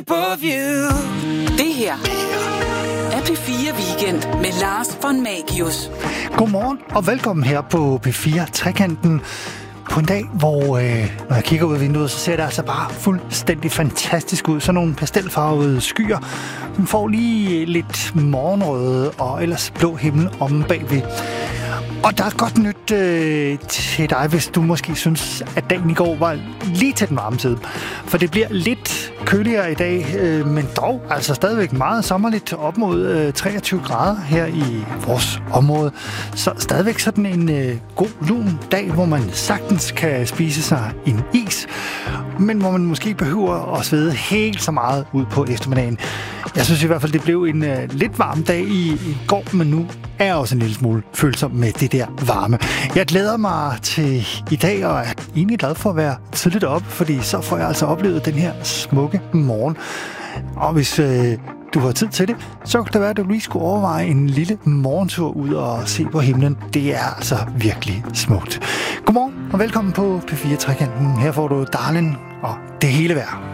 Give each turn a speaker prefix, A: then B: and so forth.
A: Det her er P4 Weekend med Lars von Magius.
B: Godmorgen og velkommen her på P4 Trekanten. På en dag, hvor når jeg kigger ud af vinduet, så ser det altså bare fuldstændig fantastisk ud. Sådan nogle pastelfarvede skyer. Man får lige lidt morgenrøde og ellers blå himmel omme bagved. Og der er godt nyt til dig, hvis du måske synes, at dagen i går var lige til den varme side. For det bliver lidt køligere i dag, men dog altså stadigvæk meget sommerligt, op mod 23 grader her i vores område. Så stadigvæk sådan en god lun dag, hvor man sagtens kan spise sig en is, men hvor man måske behøver at svede helt så meget ud på eftermiddagen. Jeg synes i hvert fald, det blev en lidt varm dag i går, men nu er jeg også en lille smule følsom med det der varme. Jeg glæder mig til i dag, og er egentlig glad for at være tidligt op, fordi så får jeg altså oplevet den her smukke morgen. Og hvis du har tid til det, så kan det være, at du lige skulle overveje en lille morgentur ud og se på himlen. Det er altså virkelig smukt. Godmorgen og velkommen på P4 Trekanten. Her får du Darling og det hele vejr.